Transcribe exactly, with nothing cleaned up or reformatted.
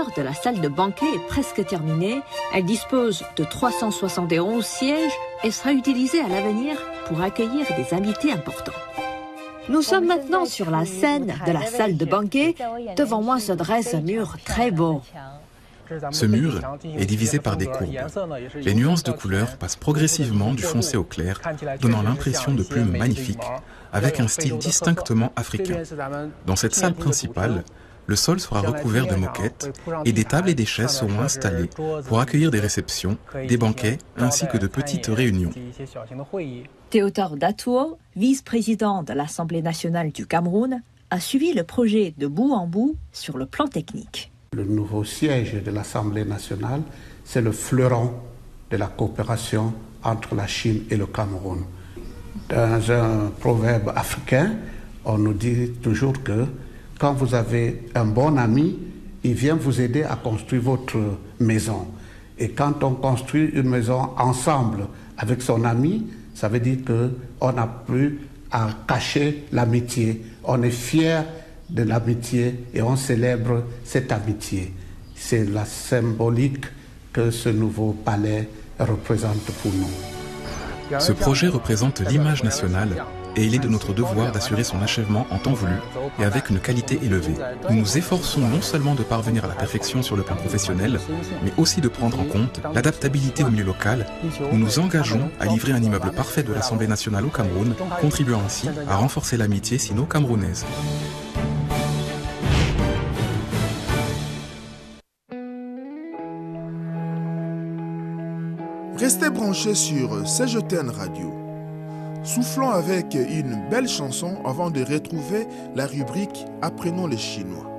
l'intérieur de la salle de banquet est presque terminée. Elle dispose de trois cent soixante et onze sièges et sera utilisée à l'avenir pour accueillir des invités importants. Nous sommes maintenant sur la scène de la salle de banquet. Devant moi se dresse un mur très beau. Ce mur est divisé par des courbes. Les nuances de couleurs passent progressivement du foncé au clair, donnant l'impression de plumes magnifiques, avec un style distinctement africain. Dans cette salle principale, le sol sera recouvert de moquettes et des tables et des chaises seront installées pour accueillir des réceptions, des banquets ainsi que de petites réunions. Théodore Datuo, vice-président de l'Assemblée nationale du Cameroun, a suivi le projet de bout en bout sur le plan technique. Le nouveau siège de l'Assemblée nationale, c'est le fleuron de la coopération entre la Chine et le Cameroun. Dans un proverbe africain, on nous dit toujours que quand vous avez un bon ami, il vient vous aider à construire votre maison. Et quand on construit une maison ensemble avec son ami, ça veut dire qu'on n'a plus à cacher l'amitié. On est fier de l'amitié et on célèbre cette amitié. C'est la symbolique que ce nouveau palais représente pour nous. Ce projet représente l'image nationale et il est de notre devoir d'assurer son achèvement en temps voulu et avec une qualité élevée. Nous nous efforçons non seulement de parvenir à la perfection sur le plan professionnel, mais aussi de prendre en compte l'adaptabilité au milieu local. Nous nous engageons à livrer un immeuble parfait de l'Assemblée nationale au Cameroun, contribuant ainsi à renforcer l'amitié sino-camerounaise. Restez branchés sur C G T N Radio. Soufflons avec une belle chanson avant de retrouver la rubrique Apprenons les Chinois.